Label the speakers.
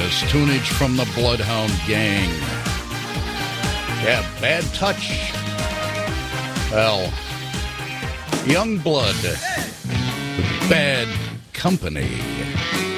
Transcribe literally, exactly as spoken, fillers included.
Speaker 1: this tunage from the Bloodhound Gang. Yeah, Bad Touch. Well, Young Blood. Bad Company.